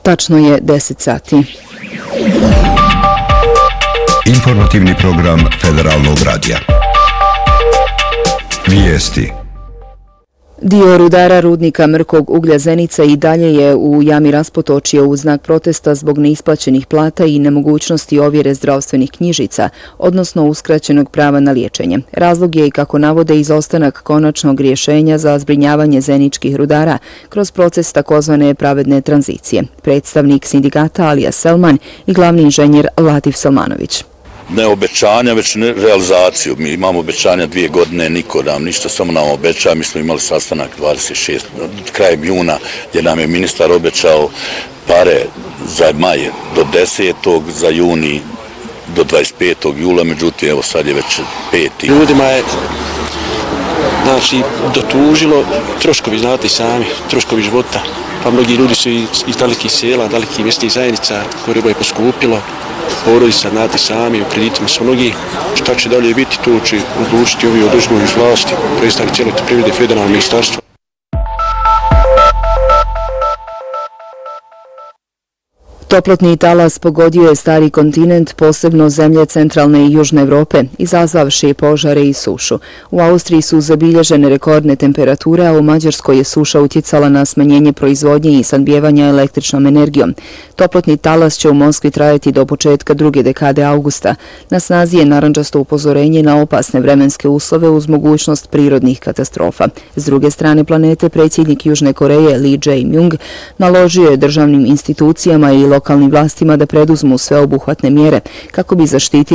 Tačno je 10 sati. Informativni program Federalnog radija. Vijesti. Dio rudara rudnika Mrkog uglja Zenica i dalje je u jami raspotočio u znak protesta zbog neisplaćenih plata i nemogućnosti ovjere zdravstvenih knjižica, odnosno uskraćenog prava na liječenje. Razlog je, kako navode, izostanak konačnog rješenja za zbrinjavanje zeničkih rudara kroz proces takozvane pravedne tranzicije. Predstavnik sindikata Alija Selman i glavni inženjer Latif Selmanović. Ne obećanja, već realizaciju. Mi imamo obećanja 2 godine, niko nam ništa, samo nam obeća. Mi smo imali sastanak 26. krajem juna gdje nam je ministar obećao pare za maj do 10. za juni do 25. jula, međutim evo sad je već 5. Ljudima je dotužilo troškovi, znate i sami, troškovi života. Pa mnogi ljudi su iz dalekih sela, dalekih mjesnih zajednica, koje je poskupilo. Porodica, znate sami, u kreditima su mnogi. Šta će dalje biti, to će odlučiti ovi oduzmu iz vlasti, predstaviti cijelo privrede federalno ministarstvo. Toplotni talas pogodio je stari kontinent, posebno zemlje centralne i južne Evrope, izazvavši požare i sušu. U Austriji su zabilježene rekordne temperature, a u Mađarskoj je suša utjecala na smanjenje proizvodnje i snabdijevanja električnom energijom. Toplotni talas će u Moskvi trajati do početka druge dekade avgusta. Na snazi je narandžasto upozorenje na opasne vremenske uslove uz mogućnost prirodnih katastrofa. S druge strane planete, predsjednik Južne Koreje Lee Jae-myung naložio je državnim institucijama i lokalnim vlastima da preduzmu sveobuhvatne mjere kako bi zaštitili